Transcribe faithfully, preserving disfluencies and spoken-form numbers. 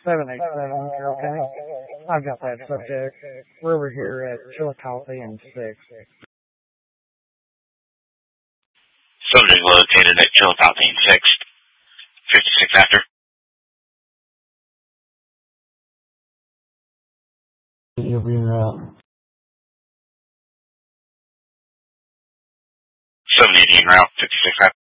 seven eight seven, okay? I've got that subject. We're over here at Chillicothe and six. Subject located at Chillicothe and six. fifty-six after. You'll be in route. seven eighty en route, fifty-six after.